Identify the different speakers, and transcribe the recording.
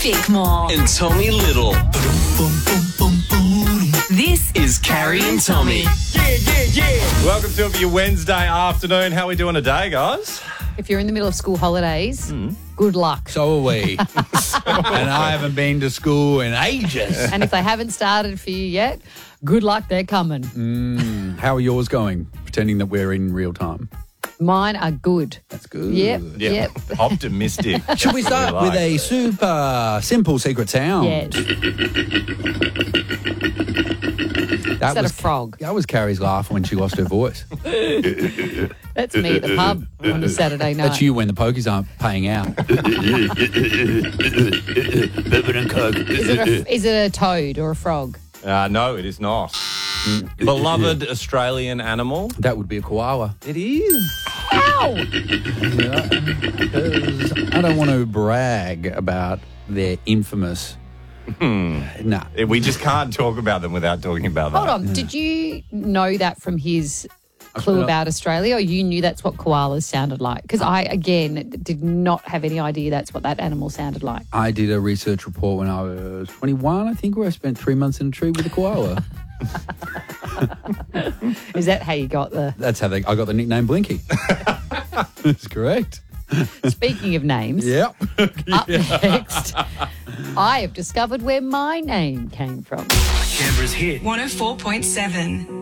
Speaker 1: Bickmore.
Speaker 2: And Tommy Little.
Speaker 1: This is Carrie and Tommy.
Speaker 3: Welcome to your Wednesday afternoon. How are we doing today, guys?
Speaker 4: If you're in the middle of school holidays, good luck.
Speaker 5: So are we. And I haven't been to school in ages.
Speaker 4: And if they haven't started for you yet, good luck, they're coming.
Speaker 5: How are yours going? Pretending that we're in real time.
Speaker 4: Mine are good.
Speaker 5: That's good.
Speaker 4: Yep.
Speaker 3: Optimistic.
Speaker 5: Should we start with a super simple secret sound?
Speaker 4: Yes. Is that a frog?
Speaker 5: That was Carrie's laugh when she lost her voice.
Speaker 4: That's me at the pub on a Saturday night.
Speaker 5: That's you when the pokies aren't paying out. Bourbon and Coke.
Speaker 4: Is it a toad or a frog?
Speaker 3: No, it is not. Beloved Australian animal.
Speaker 5: That would be a koala.
Speaker 3: It is.
Speaker 4: Ow!
Speaker 5: Because I don't want to brag about their infamous... No.
Speaker 3: We just can't talk about them without talking about that.
Speaker 4: Hold on. Did you know that from his clue about Australia, or you knew that's what koalas sounded like? Because I, again, did not have any idea that's what that animal sounded like.
Speaker 5: I did a research report when I was 21, I think, where I spent 3 months in a tree with a koala.
Speaker 4: Is that how you got the...
Speaker 5: That's how I got the nickname Blinky. That's correct.
Speaker 4: Speaking of names,
Speaker 5: Yep.
Speaker 4: up next, I have discovered where my name came from.
Speaker 2: Canberra's hit.
Speaker 1: 104.7.